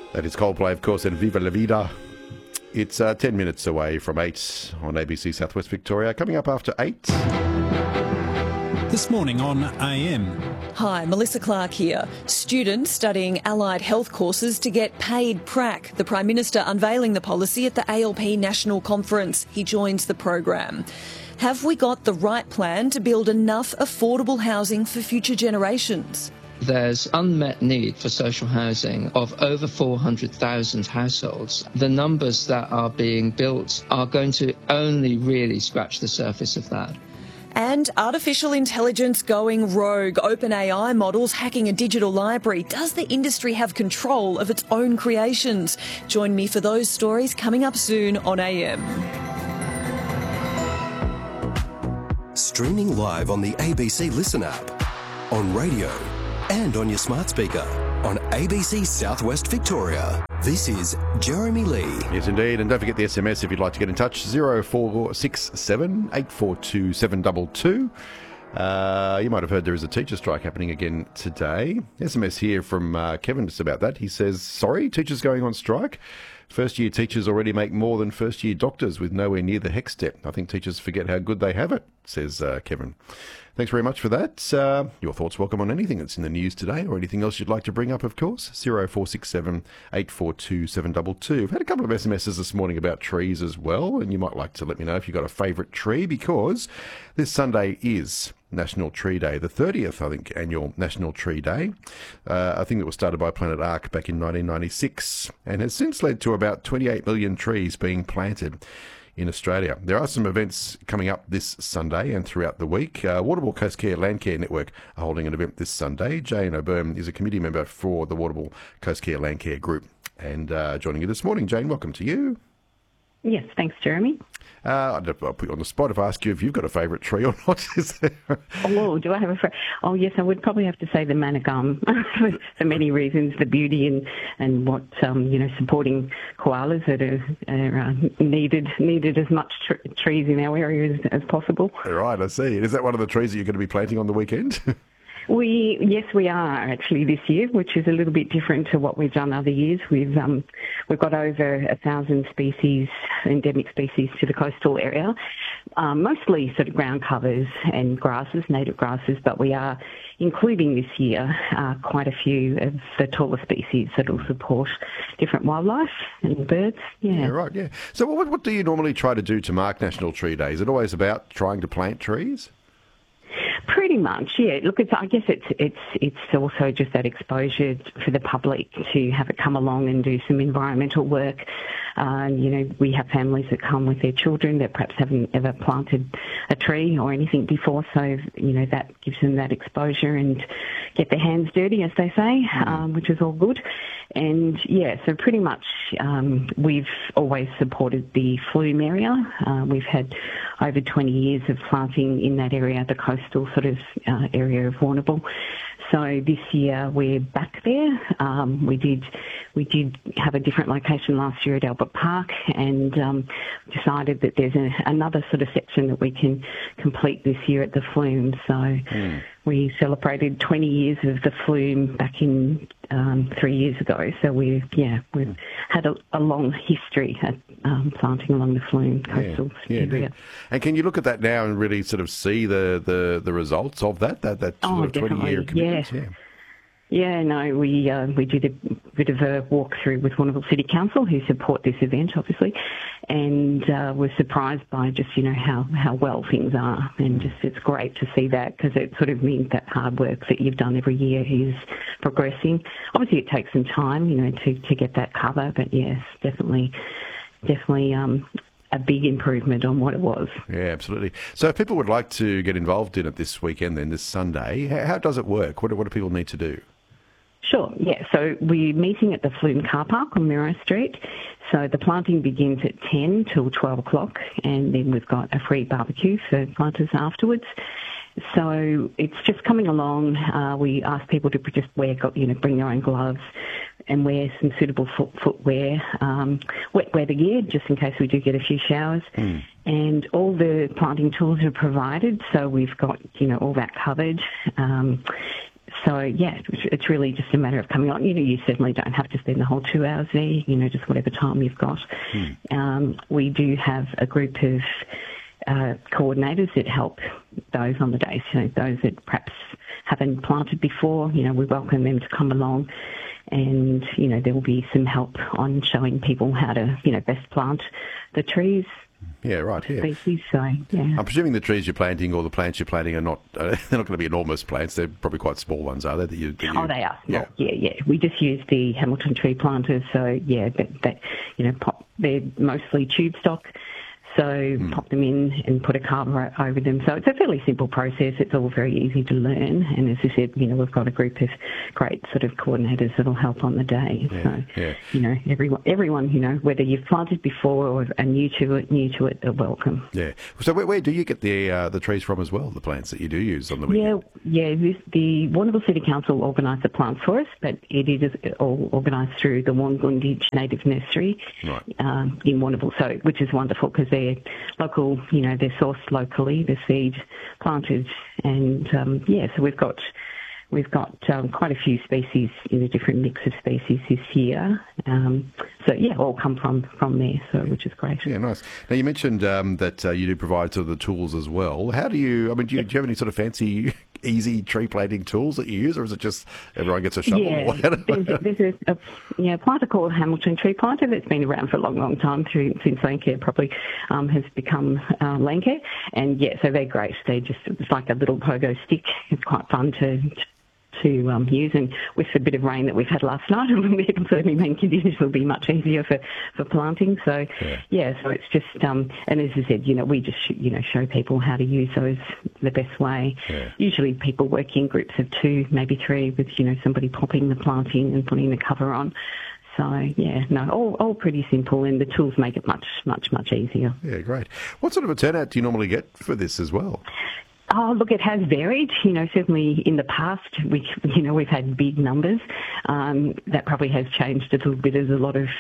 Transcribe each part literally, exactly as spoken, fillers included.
That is Coldplay, of course, and Viva La Vida. It's uh, ten minutes away from eight on A B C Southwest Victoria. Coming up after eight. This morning on A M. Hi, Melissa Clark here. Students studying allied health courses to get paid prac. The Prime Minister unveiling the policy at the A L P National Conference. He joins the program. Have we got the right plan to build enough affordable housing for future generations? There's unmet need for social housing of over four hundred thousand households. The numbers that are being built are going to only really scratch the surface of that. And artificial intelligence going rogue, OpenAI models hacking a digital library. Does the industry have control of its own creations? Join me for those stories coming up soon on A M. Streaming live on the A B C Listen app, on radio and on your smart speaker on A B C Southwest Victoria. This is Jeremy Lee. Yes, indeed. And don't forget the S M S if you'd like to get in touch, zero four six seven, eight four two, seven two two. Uh, you might have heard there is a teacher strike happening again today. S M S here from uh, Kevin just about that. He says, sorry, teachers going on strike. First-year teachers already make more than first-year doctors with nowhere near the HECS step. I think teachers forget how good they have it, says uh, Kevin. Thanks very much for that. Uh, your thoughts welcome on anything that's in the news today or anything else you'd like to bring up, of course. zero four six seven, eight four two, seven two two. We've had a couple of S M Ses this morning about trees as well, and you might like to let me know if you've got a favourite tree, because this Sunday is National Tree Day, the thirtieth, I think, annual National Tree Day. Uh, I think it was started by Planet Ark back in nineteen ninety-six and has since led to about twenty-eight million trees being planted in Australia. There are some events coming up this Sunday and throughout the week. Uh, Warrnambool Coast Care Landcare Network are holding an event this Sunday. Jane O'Byrne is a committee member for the Warrnambool Coast Care Landcare Group. And uh, joining you this morning, Jane, welcome to you. Yes, thanks, Jeremy. Uh, I'll put you on the spot if I ask you if you've got a favourite tree or not. Is there? Oh, do I have a favourite? Oh, yes, I would probably have to say the manna gum for, for many reasons, the beauty and, and what, um, you know, supporting koalas that are, are uh, needed needed as much tr- trees in our area as, as possible. Right, I see. Is that one of the trees that you're going to be planting on the weekend? We yes, we are actually this year, which is a little bit different to what we've done other years. We've um, we've got over a thousand species, endemic species, to the coastal area, um, mostly sort of ground covers and grasses, native grasses. But we are including this year uh, quite a few of the taller species that will support different wildlife and birds. Yeah. yeah, right. Yeah. So, what what do you normally try to do to mark National Tree Day? Is it always about trying to plant trees? Pretty much, yeah. Look, it's, I guess it's it's it's also just that exposure for the public to have it come along and do some environmental work. Uh, you know, we have families that come with their children that perhaps haven't ever planted a tree or anything before, so, you know, that gives them that exposure and get their hands dirty, as they say, um, which is all good. And, yeah, so pretty much um, we've always supported the Flume area. Uh, we've had over twenty years of planting in that area, the coastal sort of uh, area of Warrnambool. So this year we're back there. Um, we did we did have a different location last year at Albert Park, and um, decided that there's a, another sort of section that we can complete this year at the Flume. So mm. we celebrated twenty years of the Flume back in um, three years ago. So we yeah we've had a, a long history at um, planting along the Flume coastal yeah, area. Yeah, and can you look at that now and really sort of see the, the, the results of that that that sort oh, of twenty year commitment? Yeah. Yeah. Yeah, no, we uh, we did a bit of a walkthrough with Warrnambool City Council, who support this event, obviously, and uh, were surprised by just, you know, how, how well things are. And just it's great to see that, because it sort of means that hard work that you've done every year is progressing. Obviously, it takes some time, you know, to, to get that cover, but yes, definitely, definitely um, a big improvement on what it was. Yeah, absolutely. So if people would like to get involved in it this weekend, then this Sunday, how, how does it work? What, what do people need to do? Sure, yeah. So we're meeting at the Flume car park on Miro Street. So the planting begins at ten till twelve o'clock, and then we've got a free barbecue for planters afterwards. So it's just coming along. Uh, we ask people to just wear, you know, bring their own gloves and wear some suitable foot, footwear, um, wet weather gear, just in case we do get a few showers. Mm. And all the planting tools are provided, so we've got, you know, all that covered. Um, so, yeah, it's, it's really just a matter of coming on. You know, you certainly don't have to spend the whole two hours there, you know, just whatever time you've got. Hmm. Um, we do have a group of uh, coordinators that help those on the day, so those that perhaps haven't planted before, you know, we welcome them to come along. And, you know, there will be some help on showing people how to, you know, best plant the trees. Yeah, right, yeah. Species, so, yeah. I'm presuming the trees you're planting or the plants you're planting are not, uh, they're not going to be enormous plants. They're probably quite small ones, are they? That you, that you, oh, they are. Yeah. yeah, yeah. We just use the Hamilton tree planters, so, yeah, that, that you know, pop, they're mostly tube stock. So mm. pop them in and put a carver over them. So it's a fairly simple process. It's all very easy to learn. And as I said, you know, we've got a group of great sort of coordinators that'll help on the day. Yeah, so, yeah. you know, everyone, everyone, you know, whether you've planted before or are new to it, new to it, they're welcome. Yeah. So where, where do you get the uh, the trees from as well, the plants that you do use on the weekend? Yeah, yeah. This, the Warrnambool City Council organise the plants for us, but it is all organised through the Warngunditj Native Nursery right. um, in Warrnambool, so which is wonderful because they're local, you know, they're sourced locally, they're seed planted, and um, yeah, so we've got we've got um, quite a few species in a different mix of species this year. Um, so yeah, all come from from there, so which is great. Yeah, nice. Now you mentioned um, that uh, you do provide sort of the tools as well. How do you? I mean, do you, do you have any sort of fancy, easy tree planting tools that you use, or is it just everyone gets a shovel? Yeah, there's, a, there's a, a yeah, planter called Hamilton Tree Planter that's been around for a long, long time, through, since Landcare probably um, has become uh, Landcare. And yeah, so they're great. They're just, it's like a little pogo stick. It's quite fun to, to to um, use, and with the bit of rain that we've had last night, it certainly mean conditions will be much easier for, for planting. So, yeah. yeah, so it's just, um, and as I said, you know, we just, you know, show people how to use those the best way. Yeah. Usually people work in groups of two, maybe three, with, you know, somebody popping the plant in and putting the cover on. So, yeah, no, all, all pretty simple, and the tools make it much, much, much easier. Yeah, great. What sort of a turnout do you normally get for this as well? Oh, look, it has varied. You know, certainly in the past, we, you know, we've had big numbers. Um, that probably has changed a little bit, as a lot of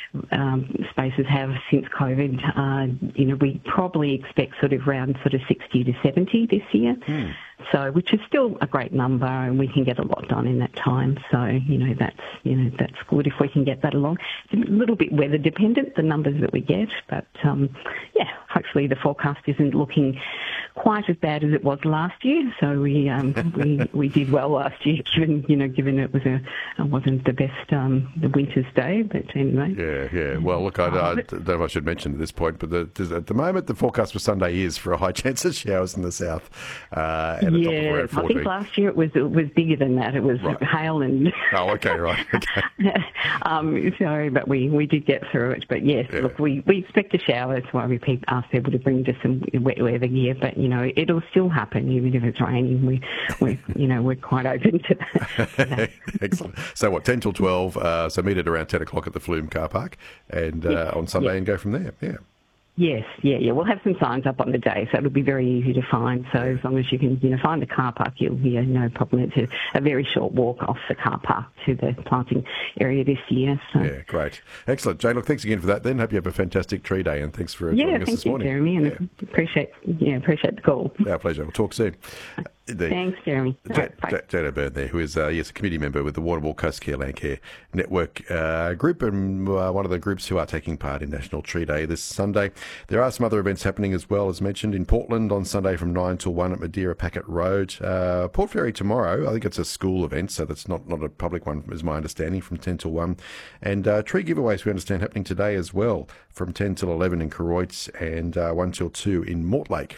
um, spaces have since COVID. Uh, you know, we probably expect sort of around sort of sixty to seventy this year. Mm. So, which is still a great number, and we can get a lot done in that time. So, you know, that's, you know, that's good if we can get that along. It's a little bit weather dependent, the numbers that we get, but um, yeah, hopefully the forecast isn't looking quite as bad as it was last year. So we um, we we did well last year, given you know given it was a it wasn't the best um, the winter's day, but anyway. Yeah, yeah. Well, look, I, I don't know if I should mention at this point, but the, at the moment the forecast for Sunday is for a high chance of showers in the south. Uh, and yeah, I think last year it was it was bigger than that. It was right. hail and. Oh, okay, right. Okay. um, sorry, but we, we did get through it. But yes, yeah. look, we, we expect a shower. That's why we ask people to bring just some wet weather gear. But you know, it'll still happen even if it's raining. We we you know we're quite open to that. Excellent. So what? Ten till twelve. Uh, so meet at around ten o'clock at the Flume car park, and uh, yeah. on Sunday, yeah. and go from there. Yeah. Yes, yeah, yeah. We'll have some signs up on the day, so it'll be very easy to find. So as long as you can, you know, find the car park, you'll be uh, no problem. It's a, a very short walk off the car park to the planting area this year. So. Yeah, great. Excellent. Jane, look, thanks again for that then. Hope you have a fantastic tree day, and thanks for yeah, joining us this you, morning. Jeremy, and yeah. appreciate, yeah, appreciate the call. Our pleasure. We'll talk soon. The, Thanks, Jeremy. J- J- Jane O'Byrne there, who is uh, yes, a committee member with the Warrnambool Coast Care Landcare Network uh, group, and uh, one of the groups who are taking part in National Tree Day this Sunday. There are some other events happening as well, as mentioned, in Portland on Sunday from nine till one at Madeira Packet Road. Uh, Port Fairy tomorrow, I think it's a school event, so that's not, not a public one, is my understanding, from ten till one. And uh, tree giveaways, we understand, happening today as well, from ten till eleven in Koroit and uh, one till two in Mortlake.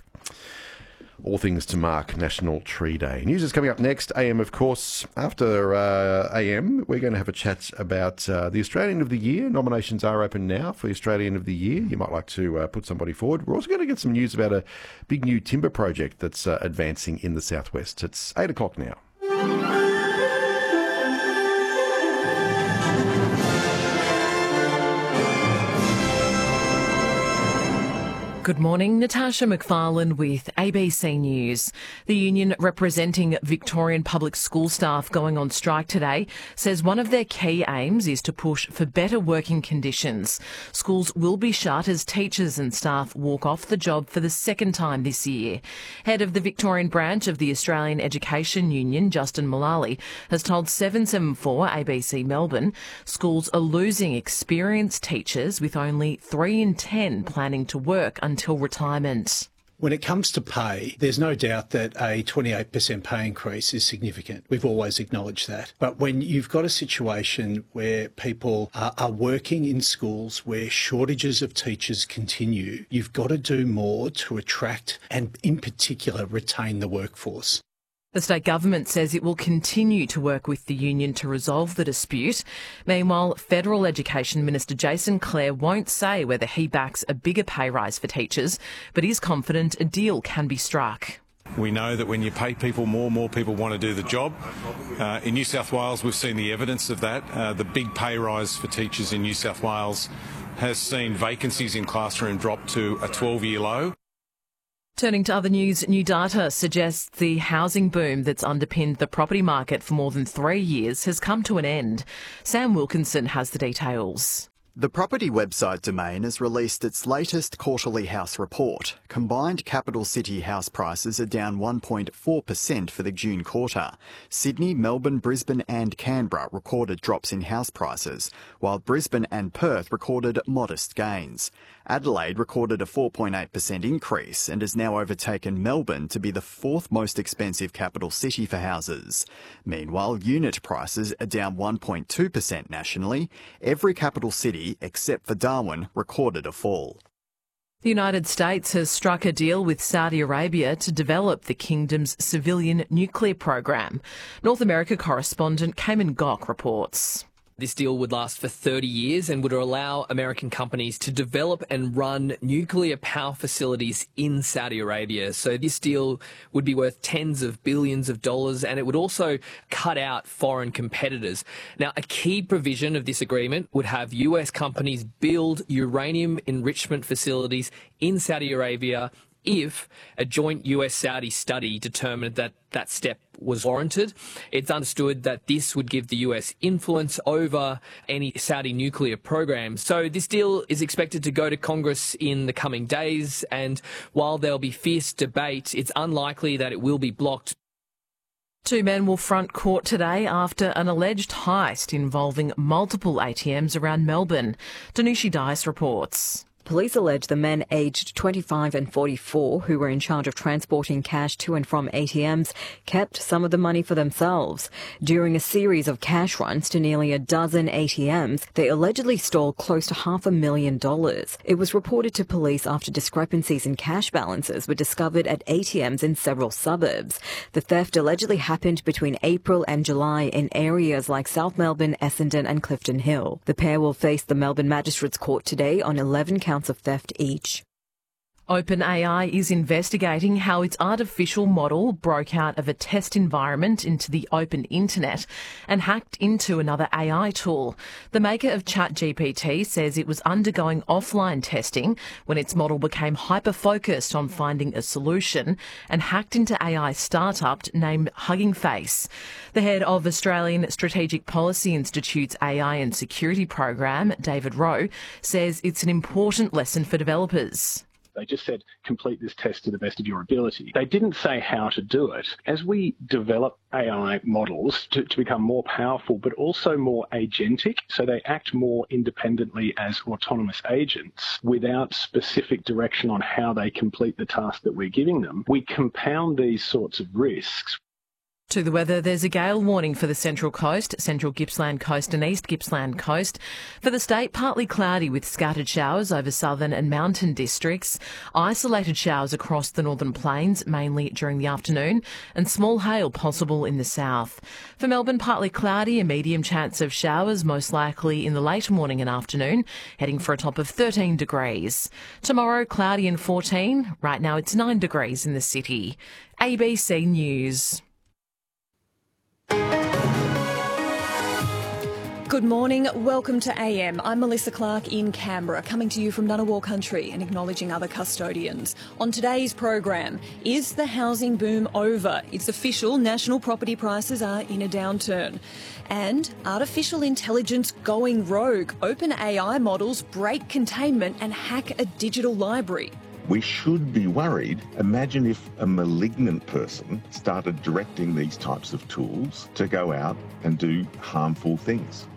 All things to mark National Tree Day. News is coming up next. A M, of course. After uh, A M, we're going to have a chat about uh, the Australian of the Year. Nominations are open now for the Australian of the Year. You might like to uh, put somebody forward. We're also going to get some news about a big new timber project that's uh, advancing in the southwest. It's eight o'clock now. Good morning, Natasha McFarlane with A B C News. The union representing Victorian public school staff going on strike today says one of their key aims is to push for better working conditions. Schools will be shut as teachers and staff walk off the job for the second time this year. Head of the Victorian branch of the Australian Education Union, Justin Mullally, has told seven seven four A B C Melbourne schools are losing experienced teachers with only three in ten planning to work until retirement. When it comes to pay, there's no doubt that a twenty-eight percent pay increase is significant. We've always acknowledged that. But when you've got a situation where people are, are working in schools where shortages of teachers continue, you've got to do more to attract and, in particular, retain the workforce. The state government says it will continue to work with the union to resolve the dispute. Meanwhile, Federal Education Minister Jason Clare won't say whether he backs a bigger pay rise for teachers, but is confident a deal can be struck. We know that when you pay people more, more people want to do the job. Uh, in New South Wales, we've seen the evidence of that. Uh, the big pay rise for teachers in New South Wales has seen vacancies in classroom drop to a twelve-year low. Turning to other news, new data suggests the housing boom that's underpinned the property market for more than three years has come to an end. Sam Wilkinson has the details. The property website Domain has released its latest quarterly house report. Combined capital city house prices are down one point four percent for the June quarter. Sydney, Melbourne, Brisbane and Canberra recorded drops in house prices, while Brisbane and Perth recorded modest gains. Adelaide recorded a four point eight percent increase and has now overtaken Melbourne to be the fourth most expensive capital city for houses. Meanwhile, unit prices are down one point two percent nationally. Every capital city, except for Darwin, recorded a fall. The United States has struck a deal with Saudi Arabia to develop the kingdom's civilian nuclear program. North America correspondent Cayman Gok reports. This deal would last for thirty years and would allow American companies to develop and run nuclear power facilities in Saudi Arabia. So this deal would be worth tens of billions of dollars, and it would also cut out foreign competitors. Now, a key provision of this agreement would have U S companies build uranium enrichment facilities in Saudi Arabia if a joint U S-Saudi study determined that that step was warranted. It's understood that this would give the U S influence over any Saudi nuclear program. So this deal is expected to go to Congress in the coming days, and while there'll be fierce debate, it's unlikely that it will be blocked. Two men will front court today after an alleged heist involving multiple A T Ms around Melbourne. Danushi Dice reports. Police allege the men aged twenty-five and forty-four, who were in charge of transporting cash to and from A T Ms, kept some of the money for themselves. During a series of cash runs to nearly a dozen A T Ms, they allegedly stole close to half a million dollars. It was reported to police after discrepancies in cash balances were discovered at A T Ms in several suburbs. The theft allegedly happened between April and July in areas like South Melbourne, Essendon and Clifton Hill. The pair will face the Melbourne Magistrates Court today on eleven counts of theft each. OpenAI is investigating how its artificial model broke out of a test environment into the open internet and hacked into another A I tool. The maker of ChatGPT says it was undergoing offline testing when its model became hyper-focused on finding a solution and hacked into A I startup named Hugging Face. The head of Australian Strategic Policy Institute's A I and Security Program, David Rowe, says it's an important lesson for developers. They just said, complete this test to the best of your ability. They didn't say how to do it. As we develop A I models to, to become more powerful, but also more agentic, so they act more independently as autonomous agents without specific direction on how they complete the task that we're giving them, we compound these sorts of risks. To the weather, there's a gale warning for the Central Coast, Central Gippsland Coast and East Gippsland Coast. For the state, partly cloudy with scattered showers over southern and mountain districts, isolated showers across the northern plains, mainly during the afternoon, and small hail possible in the south. For Melbourne, partly cloudy, a medium chance of showers, most likely in the late morning and afternoon, heading for a top of thirteen degrees. Tomorrow, cloudy and fourteen. Right now, it's nine degrees in the city. A B C News. Good morning, welcome to A M. I'm Melissa Clark in Canberra, coming to you from Ngunnawal country and acknowledging other custodians. On today's program, is the housing boom over? It's official, national property prices are in a downturn. And artificial intelligence going rogue. Open A I models break containment and hack a digital library. We should be worried. Imagine if a malignant person started directing these types of tools to go out and do harmful things.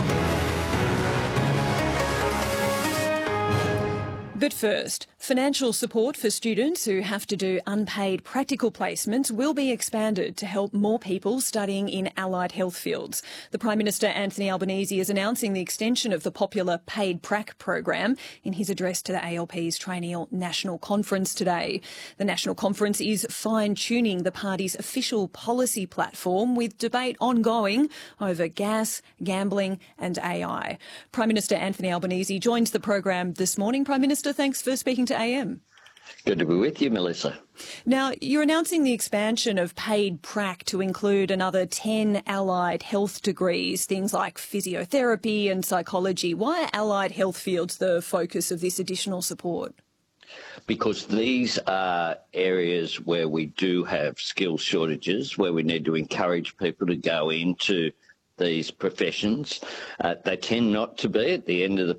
But first, financial support for students who have to do unpaid practical placements will be expanded to help more people studying in allied health fields. The Prime Minister Anthony Albanese is announcing the extension of the popular Paid Prac program in his address to the A L P's Triennial National Conference today. The National Conference is fine-tuning the party's official policy platform, with debate ongoing over gas, gambling and A I. Prime Minister Anthony Albanese joins the program this morning. Prime Minister, thanks for speaking to A M. Good to be with you, Melissa. Now, you're announcing the expansion of Paid Prac to include another ten allied health degrees, things like physiotherapy and psychology. Why are allied health fields the focus of this additional support? Because these are areas where we do have skills shortages, where we need to encourage people to go into these professions. Uh, they tend not to be, at the end of the